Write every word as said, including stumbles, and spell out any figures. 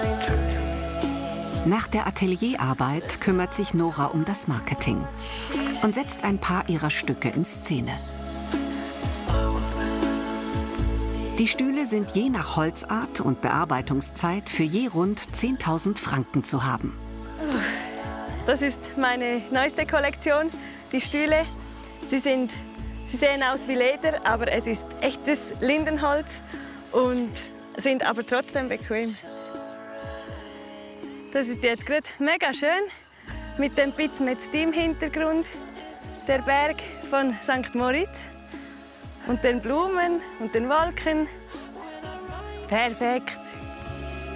Nach der Atelierarbeit kümmert sich Nora um das Marketing und setzt ein paar ihrer Stücke in Szene. Die Stühle sind je nach Holzart und Bearbeitungszeit für je rund zehntausend Franken zu haben. Das ist meine neueste Kollektion, die Stühle. Sie, sind, sie sehen aus wie Leder, aber es ist echtes Lindenholz und sind aber trotzdem bequem. Das ist jetzt gerade mega schön mit dem Piz mit Steam Hintergrund, der Berg von Sankt Moritz und den Blumen und den Wolken. Perfekt.